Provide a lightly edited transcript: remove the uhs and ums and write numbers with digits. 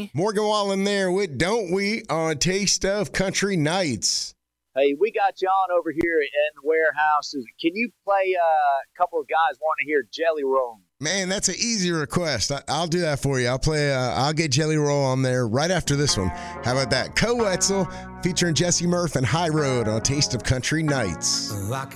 we? Morgan Wallen there with Don't We on Taste of Country Nights. Hey, we got you on over here in the warehouse. Can you play a couple of guys want to hear Jelly Roll? Man, that's an easy request. I'll do that for you. I'll get Jelly Roll on there right after this one. How about that? Co Wetzel featuring Jesse Murph and High Road on Taste of Country Nights. I